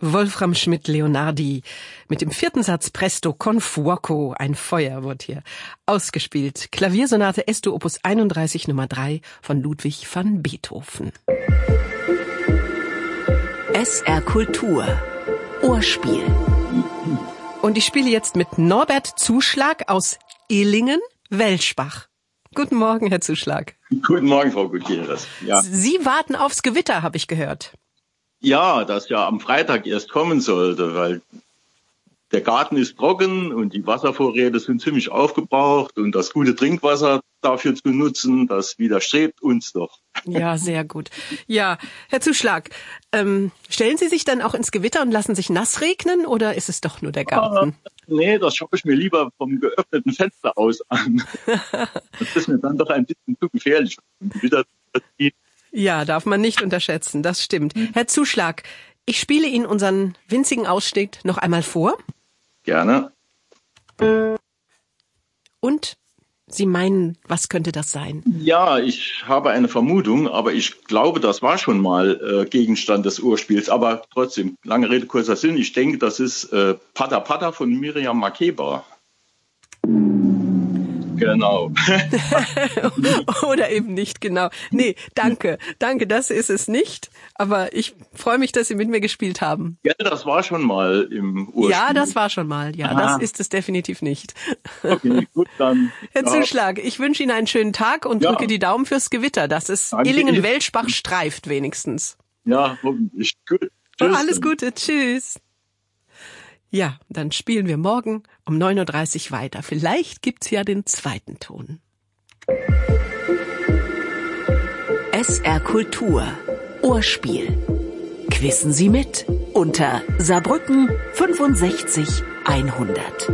Wolfram Schmidt-Leonardi mit dem 4. Satz Presto con fuoco, ein Feuer, wird hier ausgespielt. Klaviersonate Est-Dur Opus 31 Nummer 3 von Ludwig van Beethoven. SR Kultur Ohrspiel. Und ich spiele jetzt mit Norbert Zuschlag aus Illingen, Welschbach. Guten Morgen, Herr Zuschlag. Guten Morgen, Frau Gutierrez. Ja. Sie warten aufs Gewitter, habe ich gehört. Ja, das ja am Freitag erst kommen sollte, weil der Garten ist trocken und die Wasservorräte sind ziemlich aufgebraucht und das gute Trinkwasser dafür zu nutzen, das widerstrebt uns doch. Ja, sehr gut. Ja, Herr Zuschlag, stellen Sie sich dann auch ins Gewitter und lassen sich nass regnen oder ist es doch nur der Garten? Nee, das schaue ich mir lieber vom geöffneten Fenster aus an. Das ist mir dann doch ein bisschen zu gefährlich. Ja, darf man nicht unterschätzen, das stimmt. Herr Zuschlag, ich spiele Ihnen unseren winzigen Ausschnitt noch einmal vor. Gerne. Und Sie meinen, was könnte das sein? Ja, ich habe eine Vermutung, aber ich glaube, das war schon mal Gegenstand des Urspiels. Aber trotzdem, lange Rede, kurzer Sinn. Ich denke, das ist Pata Pata von Miriam Makeba. Genau. Oder eben nicht, genau. Nee, danke. Danke, das ist es nicht. Aber ich freue mich, dass Sie mit mir gespielt haben. Ja, das war schon mal im Urspiel. Ja, das war schon mal. Ja, das ist es definitiv nicht. Okay, gut, dann. Herr Zuschlag, ich wünsche Ihnen einen schönen Tag und drücke die Daumen fürs Gewitter, dass es Illingen-Welschbach streift wenigstens. Ja, hoffentlich. Gut. Tschüss. Alles Gute. Tschüss. Ja, dann spielen wir morgen um 9.30 Uhr weiter. Vielleicht gibt's ja den zweiten Ton. SR Kultur Ohrspiel. Quissen Sie mit unter Saarbrücken 65 100.